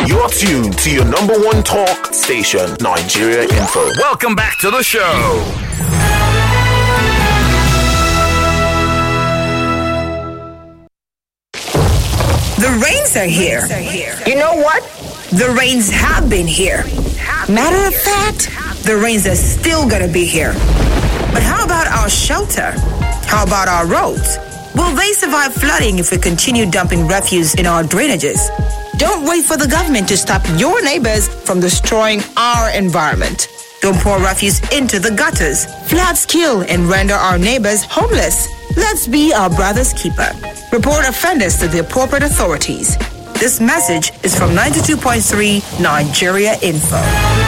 You're tuned to your number one talk station, Nigeria Info. Welcome back to the show. The rains are here. You know what? The rains have been here. Matter of fact, the rains are still gonna be here. But how about our shelter? How about our roads? Will they survive flooding if we continue dumping refuse in our drainages? Don't wait for the government to stop your neighbors from destroying our environment. Don't pour refuse into the gutters. Floods kill and render our neighbors homeless. Let's be our brother's keeper. Report offenders to the appropriate authorities. This message is from 92.3 Nigeria Info.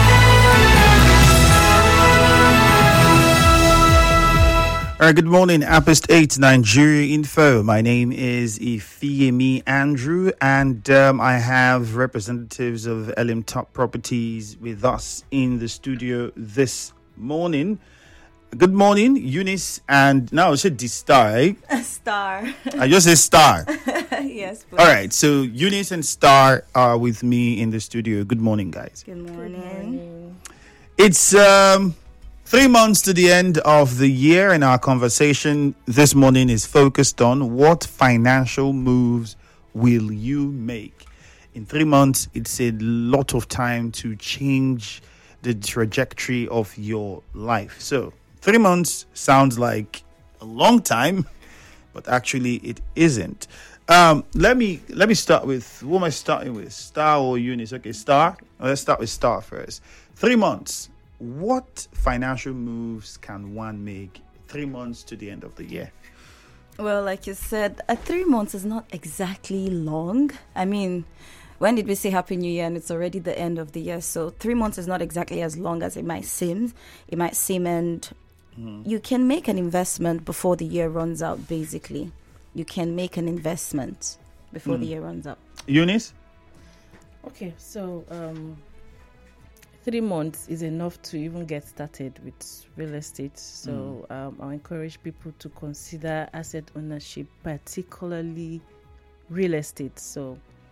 All right, good morning, Apest 8 Nigeria Info. My name is Ifeyemi Andrew, and I have representatives of Elim Top Properties with us in the studio this morning. Good morning, Eunice, and now I said the star, eh? Star. I just said star. Yes, please. All right, so Eunice and Star are with me in the studio. Good morning, guys. Good morning. It's 3 months to the end of the year, and our conversation this morning is focused on what financial moves will you make. In 3 months, it's a lot of time to change the trajectory of your life. So 3 months sounds like a long time, but actually it isn't. Let me start with, who am I starting with? Star or Eunice? Okay, Star. Let's start with Star first. 3 months. What financial moves can one make 3 months to the end of the year? Well, like you said, 3 months is not exactly long. I mean, when did we say Happy New Year and it's already the end of the year? So 3 months is not exactly as long as it might seem. And you can make an investment before the year runs out, basically. You can make an investment before the year runs out. Eunice? Okay, so 3 months is enough to even get started with real estate. So I encourage people to consider asset ownership, particularly real estate. So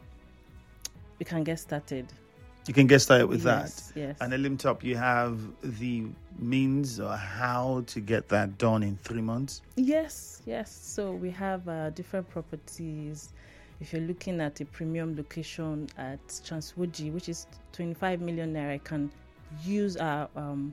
we can get started. You can get started with Yes, that. yes. And at Elim Top, you have the means or how to get that done in 3 months? Yes. So we have different properties. If you're looking at a premium location at Transwoji, which is 25 million naira, I can use our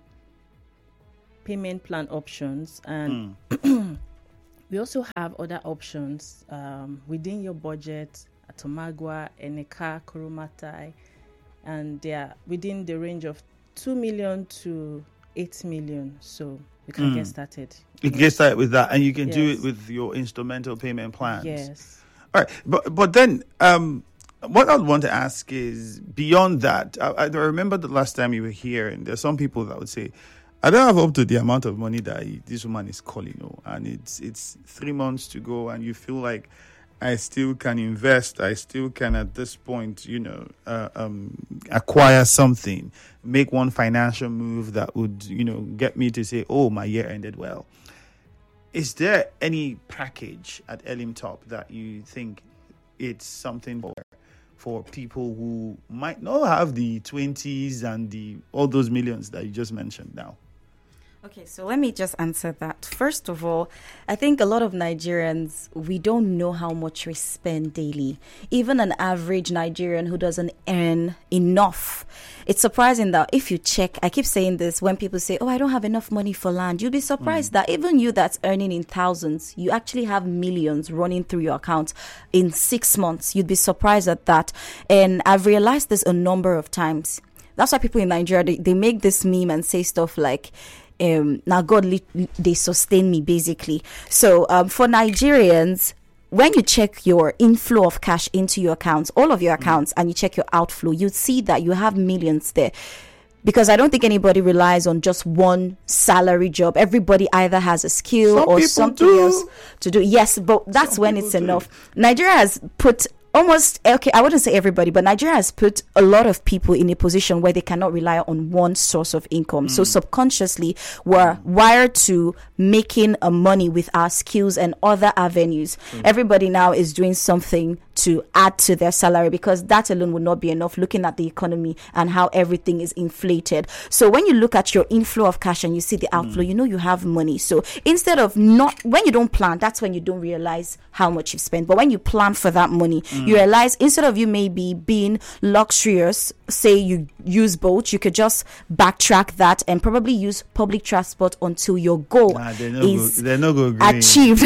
payment plan options. And we also have other options within your budget at Omagwa, Eneka, Kurumatai, and they are within the range of 2 million to 8 million. So we can get started. You can get started with that, and you can do Yes. it with your instrumental payment plans. Yes. All right, but then what I want to ask is, beyond that, I remember the last time you were here, and there's some people that would say, I don't have up to the amount of money that this woman is calling, and it's 3 months to go, and you feel like I still can invest, I still can at this point, acquire something, make one financial move that would, get me to say, oh, my year ended well. Is there any package at Elim Top that you think it's something for people who might not have the 20s and all those millions that you just mentioned now? Okay, so let me just answer that. First of all, I think a lot of Nigerians, we don't know how much we spend daily. Even an average Nigerian who doesn't earn enough. It's surprising that if you check, I keep saying this, when people say, oh, I don't have enough money for land, you'll be surprised that even you that's earning in thousands, you actually have millions running through your account in 6 months. You'd be surprised at that. And I've realized this a number of times. That's why people in Nigeria, they make this meme and say stuff like, now God, they sustain me, basically. So for Nigerians, when you check your inflow of cash into your accounts, all of your accounts, and you check your outflow, you'd see that you have millions there. Because I don't think anybody relies on just one salary job. Everybody either has a skill or something else to do. Yes, but that's when it's enough. Nigeria has put almost, okay, I wouldn't say everybody, but Nigeria has put a lot of people in a position where they cannot rely on one source of income. So subconsciously, we're wired to making money with our skills and other avenues. Everybody now is doing something to add to their salary, because that alone would not be enough, looking at the economy and how everything is inflated. So when you look at your inflow of cash and you see the outflow, you know you have money. So instead of when you don't plan, that's when you don't realize how much you've spent. But when you plan for that money, you realize instead of you maybe being luxurious, say you use boats, you could just backtrack that and probably use public transport until your goal is achieved.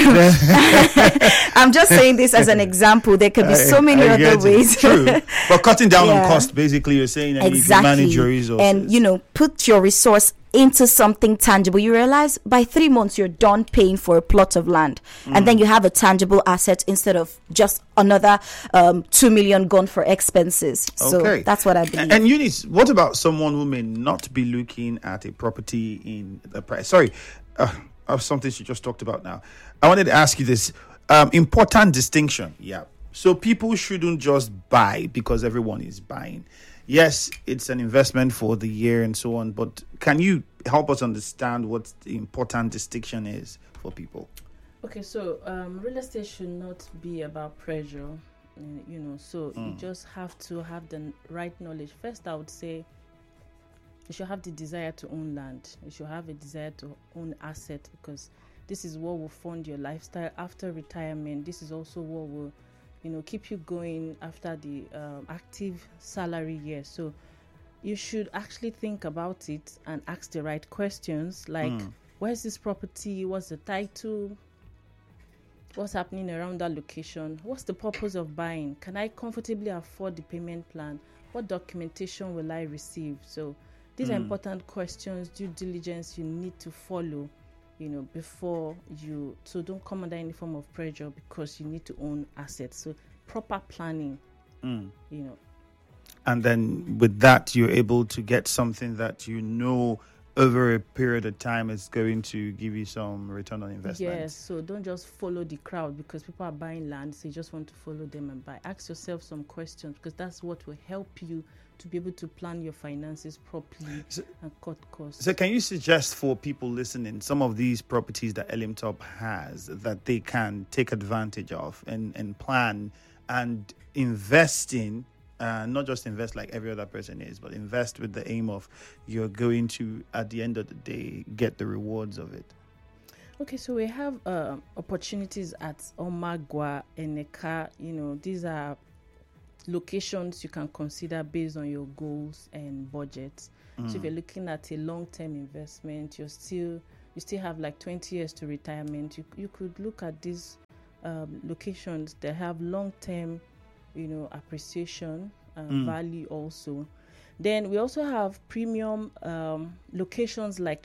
I'm just saying this as an example. There could be so many other ways. True. But cutting down on cost, basically, you're saying that exactly. you manage your resources. And, put your resource into something tangible. You realize by 3 months you're done paying for a plot of land, and then you have a tangible asset instead of just another 2 million gone for expenses. So that's what I believe. And Eunice, what about someone who may not be looking at a property in the price? Sorry, something she just talked about now. I wanted to ask you this important distinction. Yeah. So people shouldn't just buy because everyone is buying. Yes, it's an investment for the year and so on, but can you help us understand what the important distinction is for people? Okay, so real estate should not be about pressure, so you just have to have the right knowledge. First, I would say you should have the desire to own land. You should have a desire to own assets, because this is what will fund your lifestyle after retirement. This is also what will keep you going after the active salary year. So you should actually think about it and ask the right questions, like where's this property, what's the title, what's happening around that location, what's the purpose of buying, can I comfortably afford the payment plan, what documentation will I receive. So these are important questions, due diligence you need to follow before so don't come under any form of pressure because you need to own assets. So proper planning, And then with that, you're able to get something that over a period of time is going to give you some return on investment. Yes, so don't just follow the crowd because people are buying land, so you just want to follow them and buy. Ask yourself some questions, because that's what will help you to be able to plan your finances properly and cut costs. So can you suggest for people listening some of these properties that Elimtop has that they can take advantage of and plan and invest in? Not just invest like every other person is, but invest with the aim of you're going to, at the end of the day, get the rewards of it. Okay, so we have opportunities at Omagwa, Eneka. These are locations you can consider based on your goals and budgets. So if you're looking at a long-term investment, you still have like 20 years to retirement, you could look at these locations that have long-term appreciation value also. Then we also have premium locations like